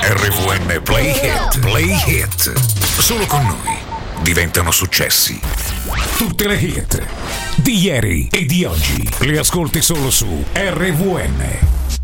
RVN Play Hit, Play Hit. Solo con noi diventano successi. Tutte le hit di ieri e di oggi le ascolti solo su RVN.